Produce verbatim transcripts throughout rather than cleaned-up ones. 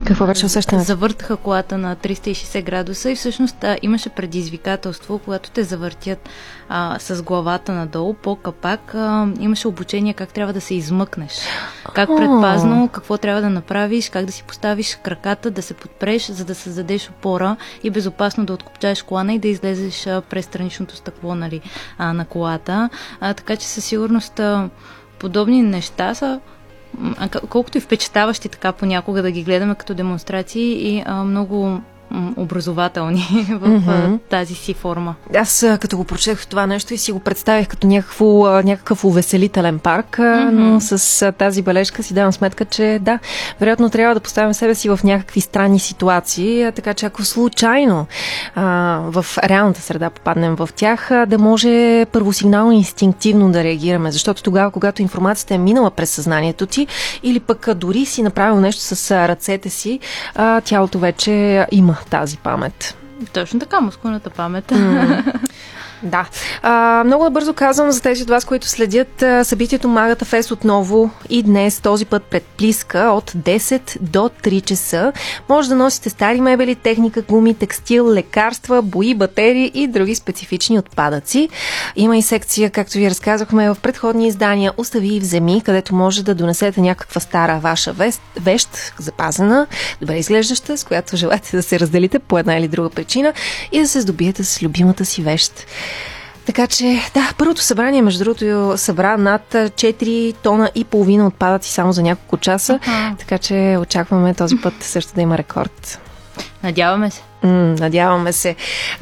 Какво беше усещането? Завъртаха колата на триста и шейсет градуса и всъщност а, имаше предизвикателство, когато те завъртят а, с главата надолу по капак. А, имаше обучение как трябва да се измъкнеш. Как предпазно, какво трябва да направиш, как да си поставиш краката, да се подпреш, за да създадеш опора и безопасно да откопчаеш колана и да излезеш а, през страничното стъкло, нали, а, на колата. А, така че със сигурност а, подобни неща са колкото и впечатляващи така понякога да ги гледаме като демонстрации и а, много образователни в mm-hmm. тази си форма. Аз като го прочетох това нещо и си го представих като някакво, някакъв увеселителен парк, mm-hmm. но с тази бележка си давам сметка, че да, вероятно трябва да поставим себе си в някакви странни ситуации, така че ако случайно а, в реалната среда попаднем в тях, да може първосигнално инстинктивно да реагираме, защото тогава, когато информацията е минала през съзнанието ти или пък дори си направил нещо с ръцете си, а, тялото вече има тази памет. Точно така, мускулната памет. Mm. Да. А, много бързо казвам за тези от вас, които следят а, събитието Магата Фест отново и днес, този път пред Плиска от десет до три часа. Може да носите стари мебели, техника, гуми, текстил, лекарства, бои, батерии и други специфични отпадъци. Има и секция, както ви разказахме в предходни издания, Остави и вземи, където може да донесете някаква стара ваша вест, вещ, запазена, добре изглеждаща, с която желаете да се разделите по една или друга причина и да се здобиете с любимата си вещ. Така че, да, първото събрание, между другото, събра над четири тона и половина отпадъци само за няколко часа, uh-huh. така че очакваме този път също да има рекорд. Надяваме се. М, надяваме се.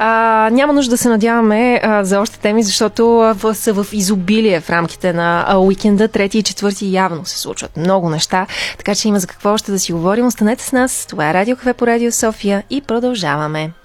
А, няма нужда да се надяваме а, за още теми, защото а, в, са в изобилие в рамките на а, уикенда. Трети и четвърти явно се случват много неща, така че има за какво още да си говорим. Останете с нас. Това е Радио Кафе по Радио София и продължаваме.